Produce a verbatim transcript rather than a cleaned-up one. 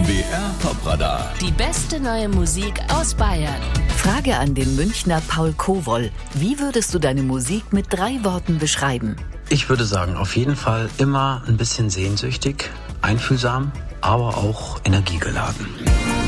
B R Top-Radar. Die beste neue Musik aus Bayern. Frage an den Münchner Paul Kowoll. Wie würdest du deine Musik mit drei Worten beschreiben? Ich würde sagen, auf jeden Fall immer ein bisschen sehnsüchtig, einfühlsam, aber auch energiegeladen.